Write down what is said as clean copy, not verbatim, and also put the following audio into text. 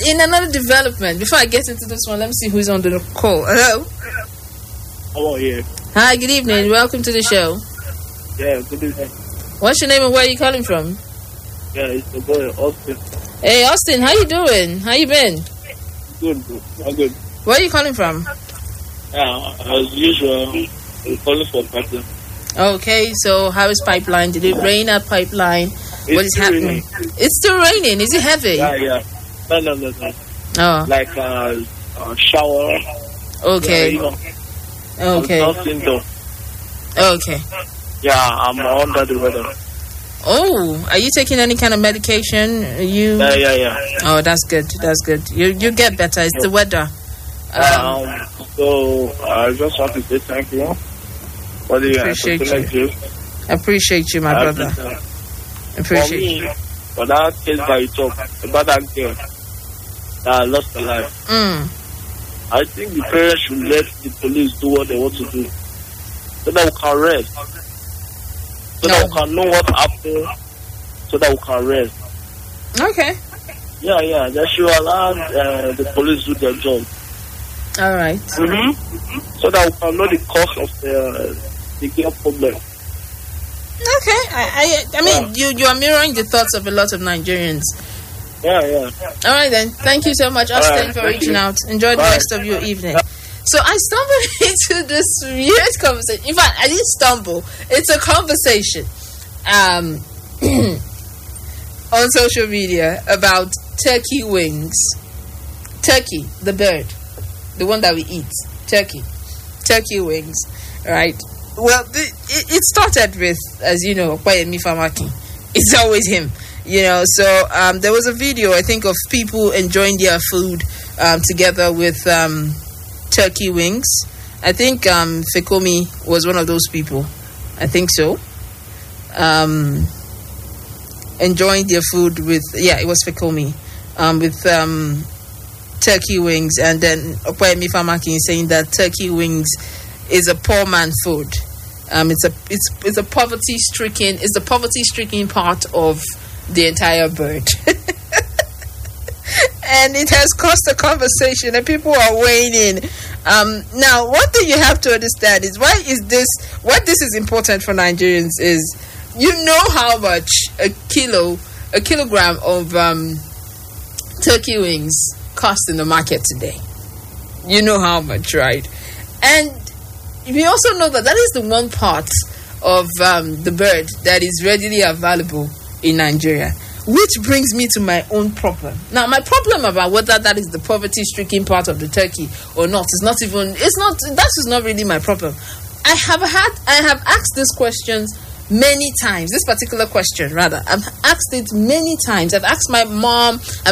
in another development, before I get into this one, let me see who's on the call. Hello. Hello, yeah. Hi, good evening. Welcome to the show. Yeah, good evening. What's your name and where are you calling from? Yeah, it's the boy, Austin. Hey, Austin, how you doing? How you been? Good, I'm good. Where are you calling from? Yeah, as usual, I'm calling for Pipeline. Okay, so how is Pipeline? Did it rain at Pipeline? What is happening? Raining. It's still raining. Is it heavy? Yeah. No. Oh, Like shower. okay. Yeah, Okay. I'm not indoor. Okay. Yeah, I'm under the weather. Oh, are you taking any kind of medication? Yeah. Oh, that's good. That's good. You get better. It's the weather. So I just want to say thank you for the Appreciate you. Appreciate you, my brother. Appreciate you. For that case that you talk about that girl that lost her life, I think the parents should let the police do what they want to do, so that we can rest, so that we can know what happened, so that we can rest. Okay. Yeah. They should allow the police do their job. All right. So that we can know the cause of the girl problem. Okay. I mean, you are mirroring the thoughts of a lot of Nigerians. Yeah. All right, then. Thank you so much, Austin, for reaching out. Enjoy the rest of your evening. So I stumbled into this weird conversation. In fact, I didn't stumble. It's a conversation on social media about turkey wings. Turkey, the bird. The one that we eat. Turkey wings. Right? Well, it started with, as you know, Opeyemi Famaki. It's always him. So there was a video, I think, of people enjoying their food together with turkey wings. I think Fekomi was one of those people. I think so. Enjoying their food with, it was Fekomi, with turkey wings. And then Opeyemi Famaki is saying that turkey wings is a poor man food. It's a poverty stricken. It's the poverty stricken part of the entire bird. And it has caused a conversation and people are weighing in. Now, one thing you have to understand is why this is important for Nigerians is, how much a kilogram of turkey wings cost in the market today. You know how much, right? And we also know that is the one part of the bird that is readily available in Nigeria, which brings me to my own problem. Now, my problem about whether that is the poverty-stricken part of the turkey or not that is not really my problem. I have asked these questions many times. This particular question, rather, I've asked it many times. I've asked my mom.